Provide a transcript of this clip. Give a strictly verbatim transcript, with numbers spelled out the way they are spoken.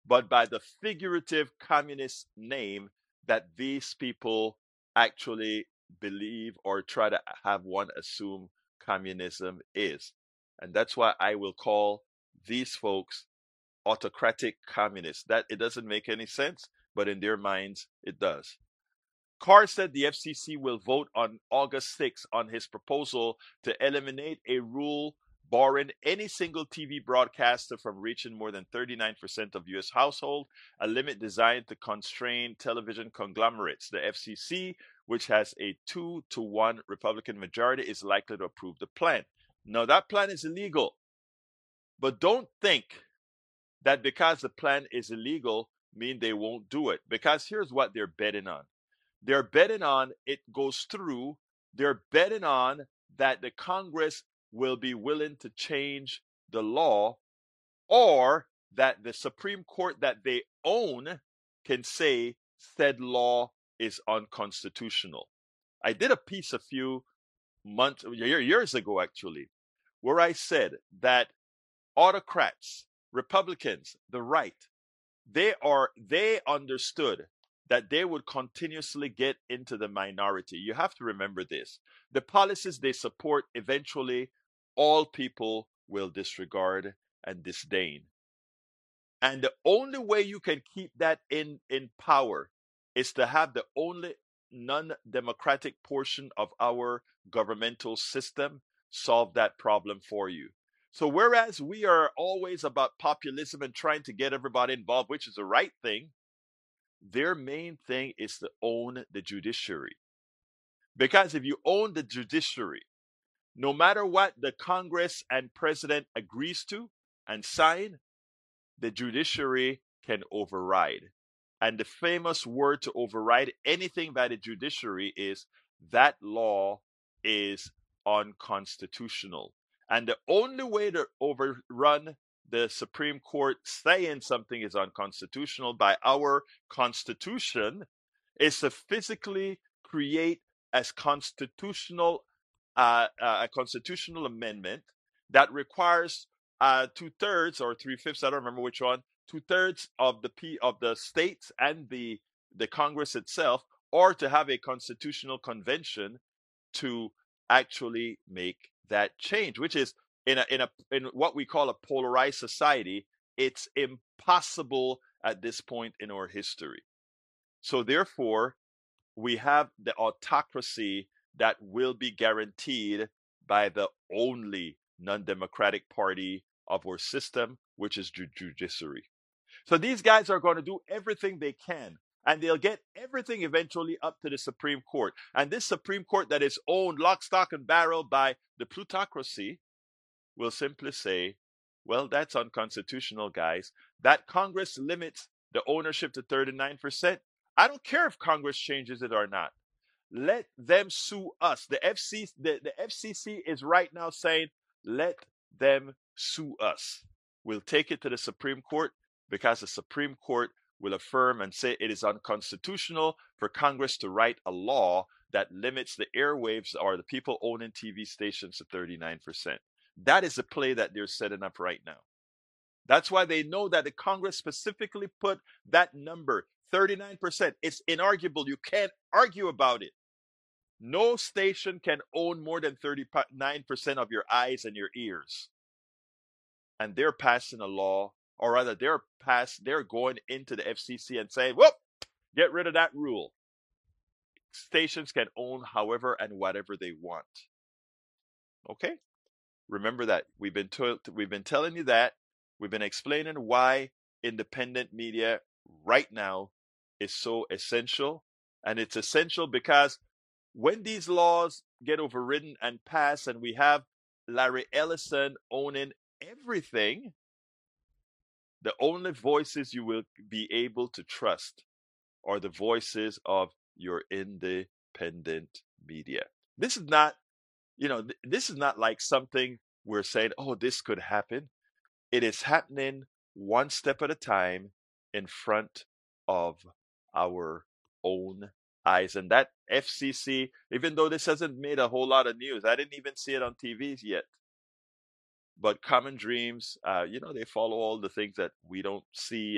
but by the figurative communist name that these people actually believe or try to have one assume communism is. And that's why I will call these folks autocratic communists. That it doesn't make any sense, but in their minds it does. Carr said the F C C will vote on August sixth on his proposal to eliminate a rule barring any single T V broadcaster from reaching more than thirty-nine percent of U S households, a limit designed to constrain television conglomerates. The F C C, which has a two to one Republican majority, is likely to approve the plan. Now, that plan is illegal, but don't think that because the plan is illegal mean they won't do it, because here's what they're betting on. They're betting on it goes through. They're betting on that the Congress will be willing to change the law, or that the Supreme Court that they own can say said law is unconstitutional. I did a piece a few months, years ago actually, where I said that autocrats, Republicans, the right, they are they understood that they would continuously get into the minority. You have to remember this. The policies they support, eventually all people will disregard and disdain. And the only way you can keep that in, in power is to have the only non-democratic portion of our governmental system solve that problem for you. So whereas we are always about populism and trying to get everybody involved, which is the right thing, their main thing is to own the judiciary. Because if you own the judiciary, no matter what the Congress and president agrees to and sign, the judiciary can override. And the famous word to override anything by the judiciary is that law is unconstitutional. And the only way to overrun the Supreme Court saying something is unconstitutional by our Constitution is to physically create as constitutional uh, uh, a constitutional amendment that requires uh, two thirds or three fifths. I don't remember which one. Two thirds of the P of the states and the the Congress itself, or to have a constitutional convention to actually make that change, which is in a in a in what we call a polarized society, it's impossible at this point in our history. So therefore, we have the autocracy that will be guaranteed by the only non-democratic party of our system, which is the judiciary. So these guys are going to do everything they can, and they'll get everything eventually up to the Supreme Court. And this Supreme Court that is owned lock, stock, and barrel by the plutocracy will simply say, well, that's unconstitutional, guys. That Congress limits the ownership to thirty-nine percent. I don't care if Congress changes it or not. Let them sue us. The F C C, the, the F C C is right now saying, let them sue us. We'll take it to the Supreme Court, because the Supreme Court will affirm and say it is unconstitutional for Congress to write a law that limits the airwaves or the people owning T V stations to thirty-nine percent. That is the play that they're setting up right now. That's why they know that the Congress specifically put that number, thirty-nine percent. It's inarguable. You can't argue about it. No station can own more than thirty-nine percent of your eyes and your ears. And they're passing a law, or rather they're pass, they're going into the F C C and saying, whoop, get rid of that rule. Stations can own however and whatever they want. Okay? Remember that. We've been told, we've been telling you that. We've been explaining why independent media right now is so essential. And it's essential because when these laws get overridden and passed, and we have Larry Ellison owning everything, the only voices you will be able to trust are the voices of your independent media. This is not, you know, th- this is not like something we're saying, oh, this could happen. It is happening one step at a time in front of our own eyes. And that F C C, even though this hasn't made a whole lot of news, I didn't even see it on T V yet. But Common Dreams, uh, you know, they follow all the things that we don't see